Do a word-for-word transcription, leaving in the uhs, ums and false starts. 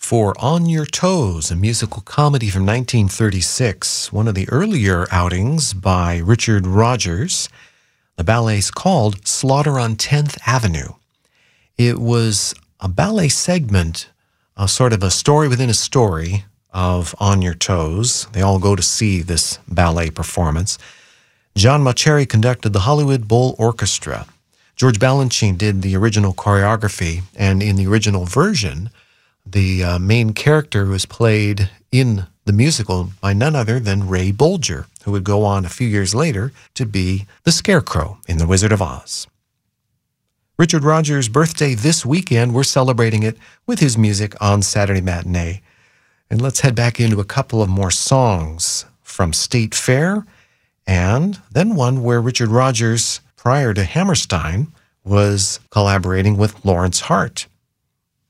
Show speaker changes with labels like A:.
A: for On Your Toes, a musical comedy from nineteen thirty-six, one of the earlier outings by Richard Rodgers. The ballet's called Slaughter on tenth Avenue. It was a ballet segment, a sort of a story within a story of On Your Toes. They all go to see this ballet performance. John Mauceri conducted the Hollywood Bowl Orchestra. George Balanchine did the original choreography, and in the original version, the uh, main character was played in the musical by none other than Ray Bolger, who would go on a few years later to be the Scarecrow in The Wizard of Oz. Richard Rodgers' birthday this weekend. We're celebrating it with his music on Saturday Matinee. And let's head back into a couple of more songs from State Fair, and then one where Richard Rodgers, prior to Hammerstein, was collaborating with Lawrence Hart.